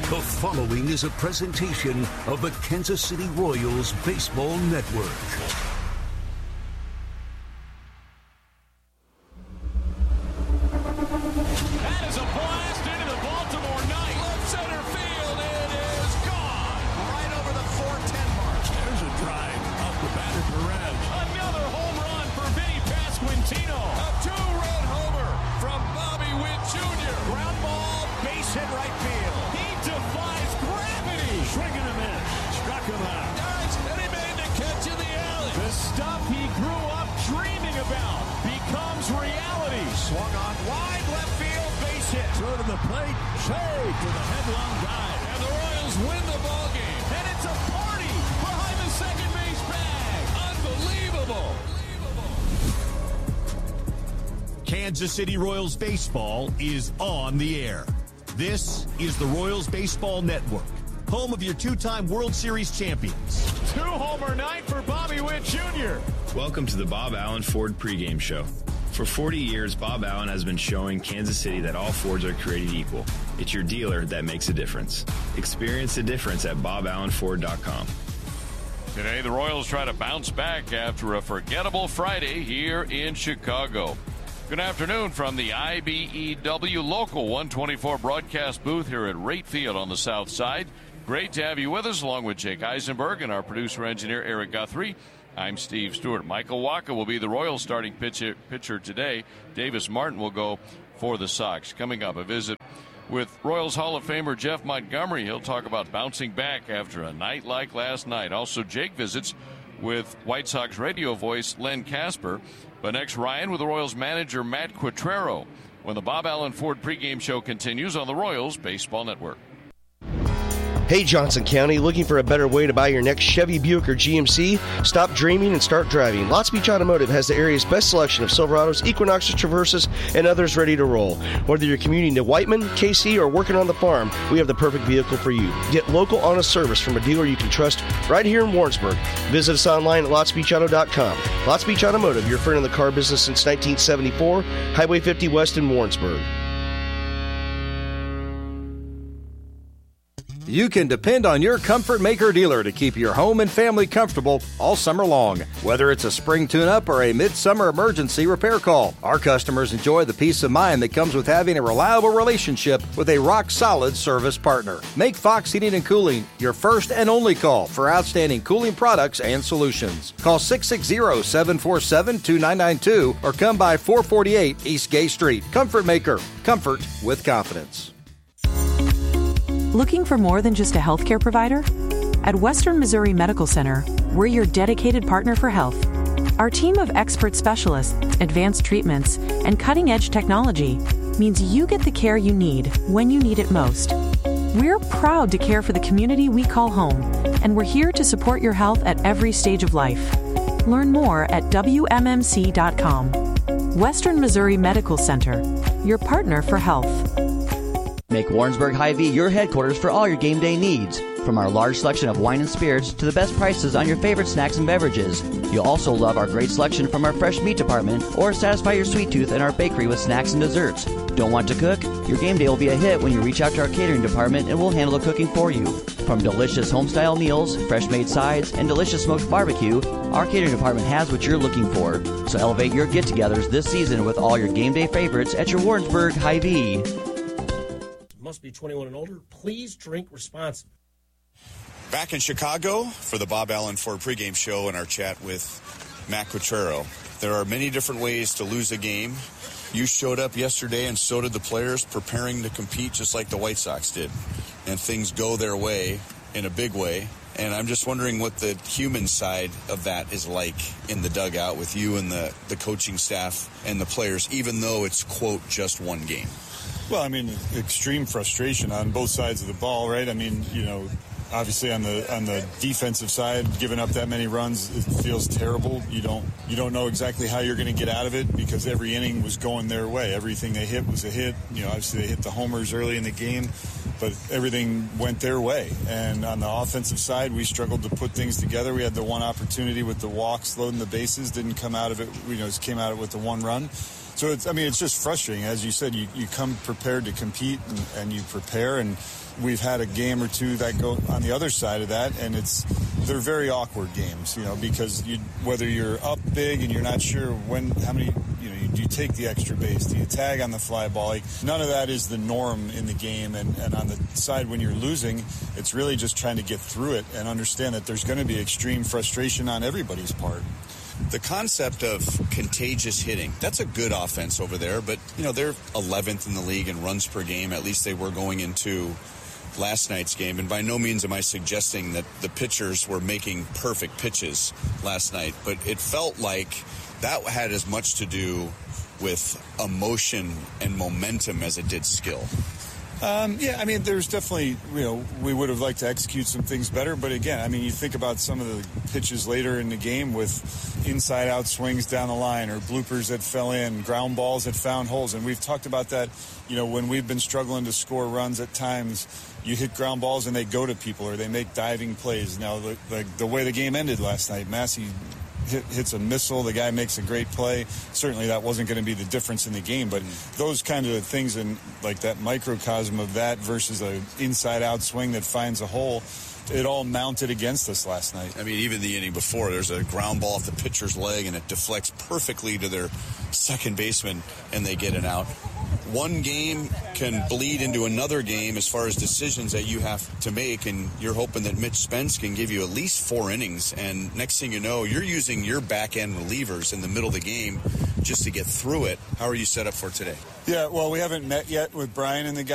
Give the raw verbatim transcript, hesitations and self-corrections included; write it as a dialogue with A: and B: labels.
A: The following is a presentation of the Kansas City Royals Baseball Network.
B: That is a blast into the Baltimore night. Left center field. It is gone. Right over the four ten mark. There's a drive up the batter Perez. Another home run for Vinny Pasquantino. A two-run homer from Bobby Witt Junior Ground ball, base hit right field. He defies gravity. Swinging a miss. Struck him out. Nice. And he made the catch in the alley. The stuff he grew up dreaming about becomes reality. Swung on wide left field, base hit. Throw to the plate, saved with a headlong dive. And the Royals win the ball game. And it's a party behind the second base bag. Unbelievable.
C: Kansas City Royals baseball is on the air. This is the Royals Baseball Network, home of your two-time World Series champions.
B: Two-homer night for Bobby Witt Junior
D: Welcome to the Bob Allen Ford pregame show. For forty years, Bob Allen has been showing Kansas City that all Fords are created equal. It's your dealer that makes a difference. Experience the difference at bob allen ford dot com.
B: Today, the Royals try to bounce back after a forgettable Friday here in Chicago. Good afternoon from the I B E W Local one twenty-four broadcast booth here at Rate Field on the south side. Great to have you with us, along with Jake Eisenberg and our producer-engineer Eric Guthrie. I'm Steve Stewart. Michael Wacha will be the Royals starting pitcher, pitcher today. Davis Martin will go for the Sox. Coming up, a visit with Royals Hall of Famer Jeff Montgomery. He'll talk about bouncing back after a night like last night. Also, Jake visits with White Sox radio voice Len Casper. But next, Ryan with the Royals manager Matt Quatraro when the Bob Allen Ford pregame show continues on the Royals Baseball Network.
E: Hey, Johnson County, looking for a better way to buy your next Chevy, Buick, or G M C? Stop dreaming and start driving. Lots Beach Automotive has the area's best selection of Silverados, Equinoxes, Traverses, and others ready to roll. Whether you're commuting to Whiteman, K C, or working on the farm, we have the perfect vehicle for you. Get local, honest service from a dealer you can trust right here in Warrensburg. Visit us online at lots beach auto dot com. Lots Beach Automotive, your friend in the car business since nineteen seventy-four, Highway fifty West in Warrensburg.
F: You can depend on your Comfort Maker dealer to keep your home and family comfortable all summer long. Whether it's a spring tune-up or a midsummer emergency repair call, our customers enjoy the peace of mind that comes with having a reliable relationship with a rock-solid service partner. Make Fox Heating and Cooling your first and only call for outstanding cooling products and solutions. Call six six zero, seven four seven, two nine nine two or come by four forty-eight East Gay Street. Comfort Maker. Comfort with confidence.
G: Looking for more than just a healthcare provider? At Western Missouri Medical Center, we're your dedicated partner for health. Our team of expert specialists, advanced treatments, and cutting-edge technology means you get the care you need when you need it most. We're proud to care for the community we call home, and we're here to support your health at every stage of life. Learn more at W M M C dot com. Western Missouri Medical Center, your partner for health.
H: Make Warrensburg Hy-Vee your headquarters for all your game day needs. From our large selection of wine and spirits to the best prices on your favorite snacks and beverages. You'll also love our great selection from our fresh meat department or satisfy your sweet tooth in our bakery with snacks and desserts. Don't want to cook? Your game day will be a hit when you reach out to our catering department and we'll handle the cooking for you. From delicious home-style meals, fresh-made sides, and delicious smoked barbecue, our catering department has what you're looking for. So elevate your get-togethers this season with all your game day favorites at your Warrensburg Hy-Vee.
I: Must be twenty-one and older. Please drink responsibly.
J: Back in Chicago for the Bob Allen Ford pregame show and our chat with Matt Quatraro. There are many different ways to lose a game. You showed up yesterday and so did the players preparing to compete just like the White Sox did. And things go their way in a big way. And I'm just wondering what the human side of that is like in the dugout with you and the, the coaching staff and the players, even though it's, quote, just one game.
K: Well, I mean, extreme frustration on both sides of the ball, right? I mean, you know, obviously on the on the defensive side, giving up that many runs, it feels terrible. You don't you don't know exactly how you're going to get out of it because every inning was going their way. Everything they hit was a hit. You know, obviously they hit the homers early in the game, but everything went their way. And on the offensive side, we struggled to put things together. We had the one opportunity with the walks, loading the bases, didn't come out of it. You know, came out of it with the one run. So, it's, I mean, it's just frustrating. As you said, you, you come prepared to compete, and, and you prepare, and we've had a game or two that go on the other side of that, and it's they're very awkward games, you know, because you, whether you're up big and you're not sure when, how many, you know, you, do you take the extra base, do you tag on the fly ball? Like, none of that is the norm in the game, and, and on the side when you're losing, it's really just trying to get through it and understand that there's going to be extreme frustration on everybody's part.
J: The concept of contagious hitting, that's a good offense over there, but, you know, they're eleventh in the league in runs per game. At least they were going into last night's game, and by no means am I suggesting that the pitchers were making perfect pitches last night, but it felt like that had as much to do with emotion and momentum as it did skill.
K: Um, yeah, I mean, there's definitely, you know, we would have liked to execute some things better. But again, I mean, you think about some of the pitches later in the game with inside-out swings down the line or bloopers that fell in, ground balls that found holes. And we've talked about that, you know, when we've been struggling to score runs at times, you hit ground balls and they go to people or they make diving plays. Now, the, the, the way the game ended last night, Massey Hit, hits a missile, the guy makes a great play. Certainly that wasn't going to be the difference in the game, but those kind of things in like that microcosm of that versus an inside-out swing that finds a hole, it all mounted against us last night.
J: I mean, even the inning before, there's a ground ball off the pitcher's leg and it deflects perfectly to their second baseman and they get it out. One game can bleed into another game as far as decisions that you have to make, and you're hoping that Mitch Spence can give you at least four innings, and next thing you know, you're using your back-end relievers in the middle of the game just to get through it. How are you set up for today?
K: Yeah, well, we haven't met yet with Brian and the guys.